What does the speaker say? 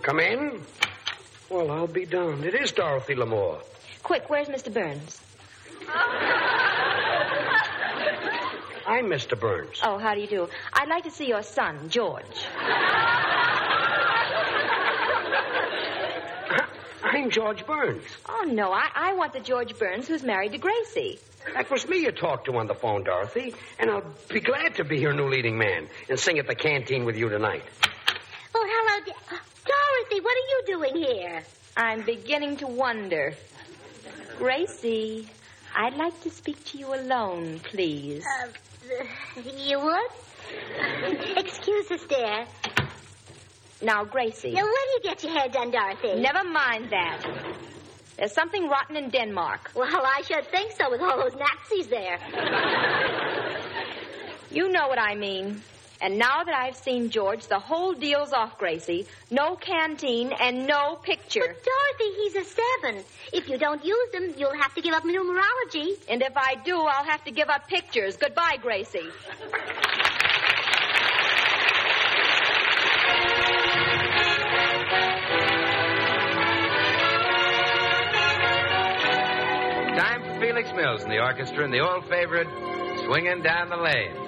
Come in? Well, I'll be darned. It is Dorothy Lamour. Quick, where's Mr. Burns? I'm Mr. Burns. Oh, how do you do? I'd like to see your son, George. I'm George Burns. Oh, no, I want the George Burns who's married to Gracie. That was me you talked to on the phone, Dorothy. And I'll be glad to be your new leading man and sing at the canteen with you tonight. Oh, hello, Dorothy, what are you doing here? I'm beginning to wonder. Gracie, I'd like to speak to you alone, please. You would? Excuse us, dear. Now, Gracie. Now, where do you get your hair done, Dorothy? Never mind that. There's something rotten in Denmark. Well, I should think so with all those Nazis there. You know what I mean. And now that I've seen George, the whole deal's off, Gracie. No canteen and no picture. But, Dorothy, he's a 7. If you don't use them, you'll have to give up numerology. And if I do, I'll have to give up pictures. Goodbye, Gracie. Time for Felix Mills and the orchestra and the old favorite, Swinging Down the Lane.